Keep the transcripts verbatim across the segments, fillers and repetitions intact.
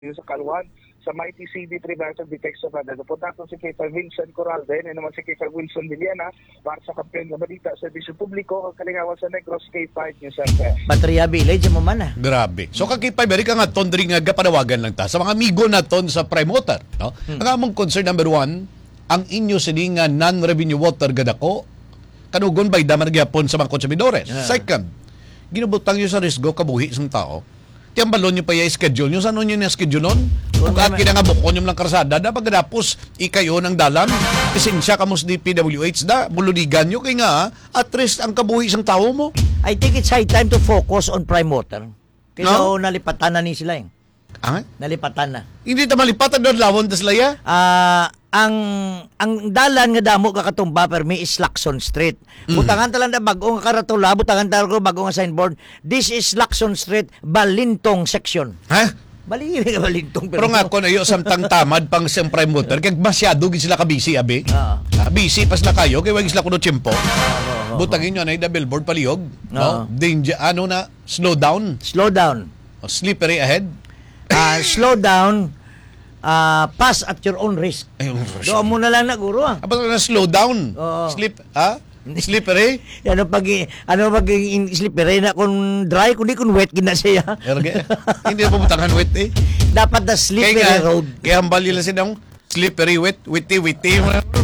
yung sa Kalwan, sa Mighty C D Preventive Detection Fund. Punta ko si Kay Vincent Corralde, and naman si Kay Wilson Villena para sa kampeon na balita sa Servisyo Publiko o kalingawan sa Negros K five News F M. Baterya Village mo man ah. Grabe. So kag K five ka nga ton diri nga gapanawagan lang ta sa mga amigo naton sa prime water, no? Hmm. Ang among concern number one, ang inyo sini nga non-revenue water gadako kanugon bay daman gyapon sa mga konsumidores. Yeah. Second, ginubutang nyo sa risgo kabuhi sang tao. Tiyang balon nyo pa yung schedule nyo. Saan nyo yung schedule nun? Kung kahit kinangabukon nyo lang karsada, dapat pagkatapos ikayo ng dalan. Isensya ka mo sa D P W H da, buludigan nyo. Kaya nga, at least ang kabuhi isang tao mo. I think it's high time to focus on prime water. Kaya no? Nalipatan na ni sila eh. Ah? Nalipatan na. Hindi ta malipatan doon lawon tas laya? Ah, uh, ang ang dalan nga damo kakatumba permi is Lacson Street. Mm. Butangan talang na bagong karatula, butangan talang bagong signboard. This is Lacson Street, Balintong section. Ha? Bali nga Balintong. Pero, pero nga ko na iyo samtang tamad pang siyang prime water, kag masyado gid sila ka busy abi. Uh, uh, busy pas na kayo kay wag sila kuno tiyempo. Uh, uh, uh, Butangin nyo na the billboard palihog. Uh, no? Danger ano na slow down. Slow down. O, slippery ahead. Uh, slow down. Uh, pass at your own risk. Doon mo na lang na guro ah. Apa na slow down? Oo. Slip, ha? Slippery? ano pag ano pag slippery na kung dry kundi kung wet gina siya. Erge. Hindi mo butangan wet eh. Dapat na slippery kaya, road. Kaya ang bali lang sinang slippery wet, witty witty.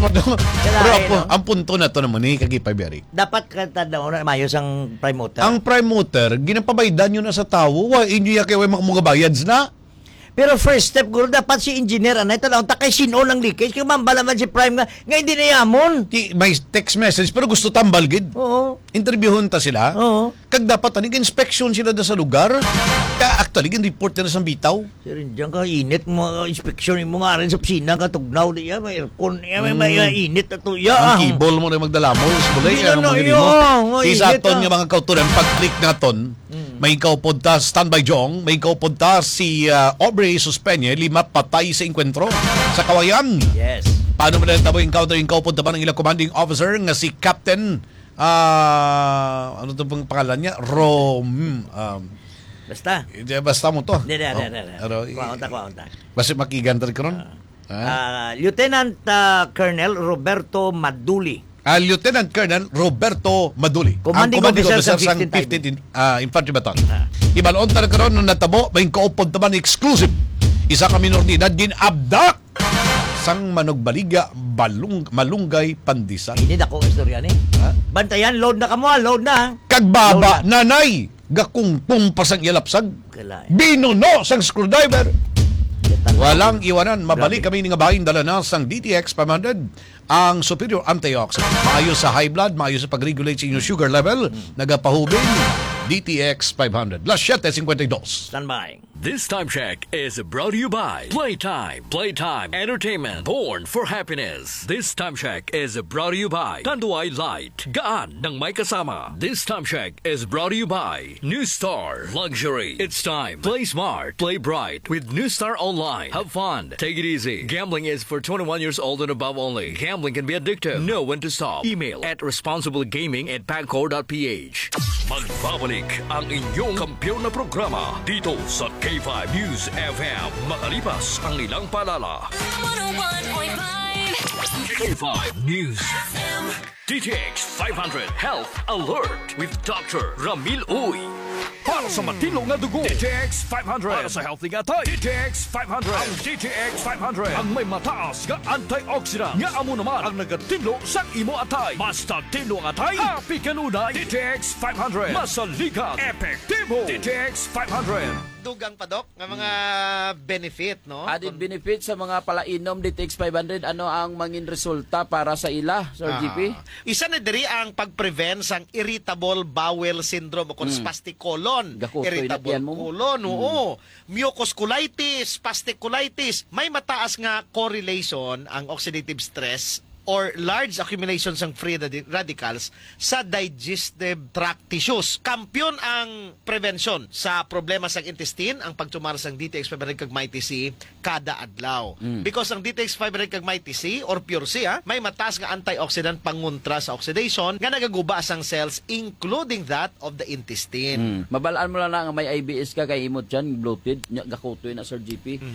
Pero ang, ang punto na to naman eh kagi pabiyari. Dapat katanda mo na mayos ang prime motor. Ang prime motor ginapabaydan nyo na sa tawo. Wa inyo ya kay mga mga bayads na. Pero first step, guro, dapat si engineer, anay talagang takay sino ng leakage. Kaya mambala man si Prime nga, nga hindi na yamon. May text message, pero gusto tambal, gid. Oo. Interviewon ta sila. Oo. Kag dapat, anig, inspection sila da sa lugar. Kaya actually, yung report nila sa bitaw. Sir, diyan ka, init mo, inspection mo nga rin sa pisina, katugnaw, diya, may aircon, diya, may, may mm. init na to, ya. Ang keyboard mo na magdala mo. Hindi na, no, yun. Isa ton yung mga kautunan, pag-click na ton, mm. may kaupod ta, standby jong, may kaupod ta si uh, Aubrey Suspenye, lima patay sa enkwentro sa Kawayan. Yes. Paano mo na tabo encounter yung kaupod ta ba ng ilang commanding officer nga si Captain, uh, ano to pang pangalan niya? Rom, um, Basta. Basta mo to. Hindi, hindi, hindi. Kuwaunta, kuwaunta. Basta makigantar ka ron? Uh, uh, Lieutenant uh, Colonel Roberto Maduli. Uh, Lieutenant Colonel Roberto Maduli. Commanding, ang commanding officer, officer sa fifteenth uh, Infantry Battalion. Ah. Ibaloon talaga karon nung natabo, may kaupod naman exclusive. Isa ka minoridad ginabdak sang manugbaliga balung malunggay pandesal. Hindi na ko istorya ni. Ha? Bantayan, load na ka mo, load na. Kagbaba nanay gakungpong pasang ilapsag. Binuno sang screwdriver. Walang iwanan, mabalik kami nga bahin dala na sang D T X five hundred ang superior antioxidant. Maayos sa high blood, maayos sa pag-regulate sa inyong sugar level, mm. nagapahubing D T X five hundred. Las seven fifty-two. Stand by. This time check is brought to you by Playtime. Playtime Entertainment. Born for happiness. This time check is brought to you by Tanduay Light. Gaan ng may kasama. This time check is brought to you by New Star Luxury. It's time. Play smart. Play bright with New Star Online. Have fun. Take it easy. Gambling is for twenty-one years old and above only. Gambling can be addictive. Know when to stop. Email at responsiblegaming at pagcor dot p h. Magbabalik ang inyong kampiyon na programa dito sa K five News F M. Makalipas ang ilang palala. one oh one point five K five News F M. D T X five hundred Health Alert with Doctor Ramil Uy. Para sa matilong na dugo, D T X five hundred. Para sa healthy nga tayo, D T X five hundred. Ang D T X five hundred ang may mataas nga antioxidant. Nga amo naman ang nagatinlo sa imo atay. Basta tinlo ang atay, happy kanunay. D T X five hundred. Masaligan, epektibo. D T X five hundred. Dugang pa, Dok, nga mga benefit, no? Added benefit sa mga palainom D T X five hundred, ano ang mangin resulta para sa ila, Sir ah. G P? Isa na diri ang pag-prevent sang irritable bowel syndrome o kung mm. spastic colon. Gakutoy irritable colon, mm. oo. Mucositis, spastic colitis. May mataas nga correlation ang oxidative stress or large accumulations ng free radi- radicals sa digestive tract tissues. Kampiyon ang prevention sa problema sa intestine, ang pagtumaras ng D T X five hundred kag Mighty C kada adlaw. Because ang D T X five hundred kag Mighty C or Pure C ha, may mataas nga antioxidant pangontra sa oxidation nga nagaguba sang cells including that of the intestine. Mabalaan mo lang na nga may I B S ka kay imot dyan, bloated, nya gakutoy na Sir G P.